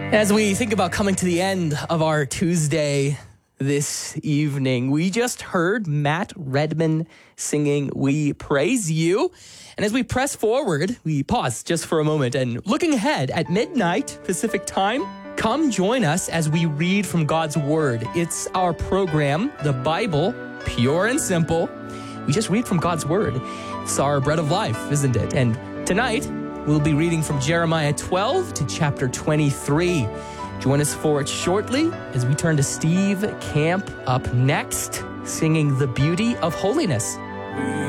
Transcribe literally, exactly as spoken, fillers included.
As we think about coming to the end of our Tuesday this evening, we just heard Matt Redman singing We Praise You. And as we press forward, we pause just for a moment and looking ahead at midnight Pacific time, come join us as we read from God's Word. It's our program, the Bible, pure and simple. We just read from God's Word. It's our bread of life, isn't it? And tonight, we'll be reading from Jeremiah twelve to chapter twenty-three. Join us for it shortly as we turn to Steve Camp up next, singing The Beauty of Holiness.